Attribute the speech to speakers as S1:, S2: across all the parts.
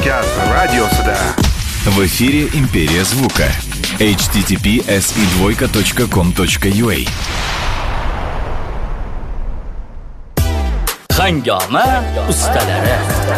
S1: Podcast radiosida.
S2: В эфире «Империя звука». https://2.com.ua
S3: Hangoma ustalari.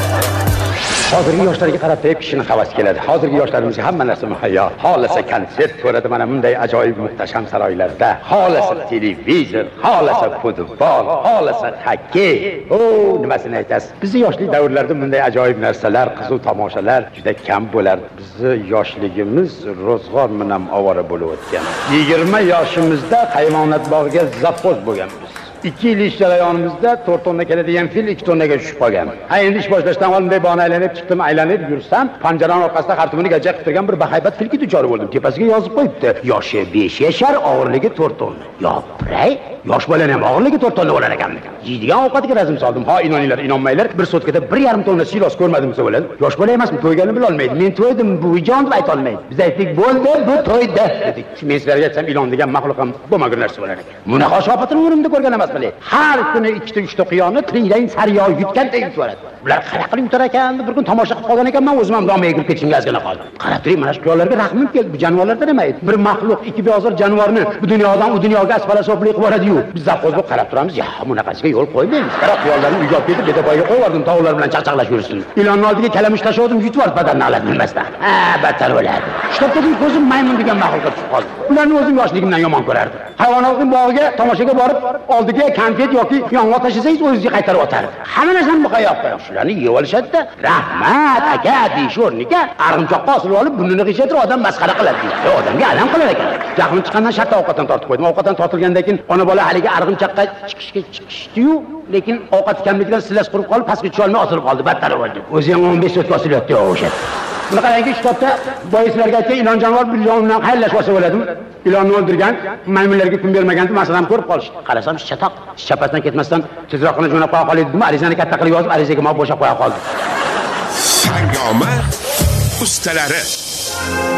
S4: Hozirgi yoshlarga qarab turib kishini havas keladi. Hozirgi yoshlarimizga hamma narsa muhayyo. Xohlasa konsert ko'radi mana bunday ajoyib muhtasham saroylarda. Xohlasa televizor, xohlasa futbol, xohlasa xokkey. Nimasini aytasiz? Bizning yoshlik davrlarida bunday ajoyib narsalar, qiziq tomoshalar juda kam bo'lardi. Bizning yoshligimiz ro'zg'or bilan ovora bo'lib o'tgan. 20 yoshimizda hayvonot bog'iga zapoz bo'lganmiz. 2 yil ish jarayonimizda 4 tonna keladigan fil 2 tonnaga tushib qolgan. Endi ish boshlashdan oldin bunday bahona aylanib chiqdim, aylanib yursam, panjaraning orqasida xartumini gajaq qilib turgan bir bahaybat filga duchor bo'ldim. Tepasiga yozib qo'yibdi: yoshi 5 yashar, og'irligi 4 tonna. Yo'q, yosh bolaning ham og'irligi 4 tonna bo'lar ekan. Yeydigan ovqatiga razm soldim. Ha, inoninglar, inonmanglar, bir sotkada 1,5 tonna silos ko'rmadim desa bo'ladi. Yosh bola emasmi, to'yganini bila olmaydi. Men to'ydim, bu jon deb ayta olmaydi. Biz aytdik, bo'ldi, bu to'ydi dedik. Men sizlarga aytsam, ilon degan maxluq ham bo'lmagan narsa bo'lar ekan. Bunaqa shopatini o'rimda ko'rgan emasman. Har kuni 2-3 ta quyonni tringdan sariyog yutganday yutib yuboradi. Ular qanaqa qilib yutar ekan, bir kun tomosha qilib qolgan ekanman, o'zim ham domaga kirib ketishimga ozgina qoldim. Qarab turing, mana shu quyonlarga rahmim keldi. Bu jonivorlardan emas. Bir maxluq, ikki beozor jonivorni bu dunyodan u dunyoga asfala sopli qilib boradi-yu. Biz zavqo'z bo'lib qarab turamiz. Ya, bunaqasiga yo'l qo'ymaymiz. Qarab quyonlarni uyga olib ketib, betapoyga qo'yib yubordim, tovuqlar bilan chaqchaqlash yursin. Ilonning oldiga kalamush tashladim, yutib yuborib badanni oladi bilmasdan. Battar bo'ladi. Kitobdagi ko'zim maymun degan maxluqqa tushib qoldi. Ularni o'zim yoshligimdan yomon ko'rardim. Hayvonot bog'iga tomoshaga borib, oldiga konfet yoki yong'oq tashlasangiz o'zingizga qaytarib o'tardi. Hamma narsani buqayoq qo'yib, shularni yeb olishadi-da. Rahmat aka, deshornika, arg'imchoqqa osilib olib, burnini g'ishatirib odam masxara qiladi. Odamga alam qilar ekan. Jahlim chiqqandan shartta ovqatdan tortib qo'ydim. Ovqatdan tortilgandan keyin ona bola haligi arg'imchoqqa chiqishdi-yu, lekin ovqat kamligidan sillas qurib qolib, pastga tusha olmay osilib qoldi. Battar bo'ldi. O'zi ham 15 so'tga osilyapti o'sha. Bunaqangi kitobda boyislarga aytgan ilon jonivor bir ilon bilan xayrlashib olsa bo'ladimi? Ilonni o'ldirgan, maymunlarga kun bermagan deb masalan ko'rib qolishdi. Qarasam chatoq, chapatdan ketmasdan tezroqni jo'nab qo'ya qolay dedim. Arizani katta qilib yozib, arizaga men bo'shab qo'ya qoldim.
S1: Hangoma ustalari.